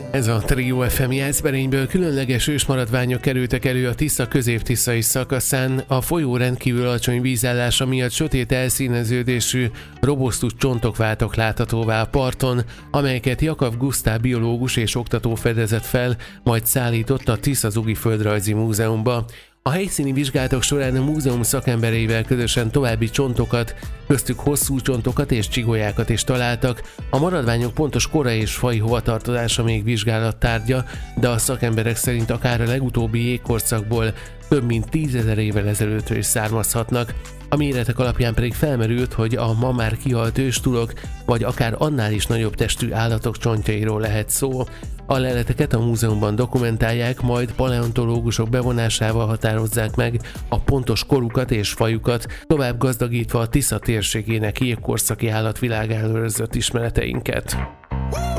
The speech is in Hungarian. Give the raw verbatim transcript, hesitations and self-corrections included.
Ez a Trio ef em Jászberényből különleges ősmaradványok kerültek elő a Tisza közép-tiszai szakaszán. A folyó rendkívül alacsony vízállása miatt sötét elszíneződésű, robosztus csontok váltak láthatóvá a parton, amelyeket Jakab Gusztáv biológus és oktató fedezett fel, majd szállított a Tisza Zugi Földrajzi Múzeumba. A helyszíni vizsgálatok során a múzeum szakembereivel közösen további csontokat, köztük hosszú csontokat és csigolyákat is találtak. A maradványok pontos kora és faji hovatartozása még vizsgálat tárgya, de a szakemberek szerint akár a legutóbbi jégkorszakból több mint tízezer évvel ezelőttről is származhatnak. A méretek alapján pedig felmerült, hogy a ma már kihalt őstulok, vagy akár annál is nagyobb testű állatok csontjairól lehet szó. A leleteket a múzeumban dokumentálják, majd paleontológusok bevonásával határozzák meg a pontos korukat és fajukat, tovább gazdagítva a Tisza térségének jégkorszaki állatvilágáról őrzött ismereteinket.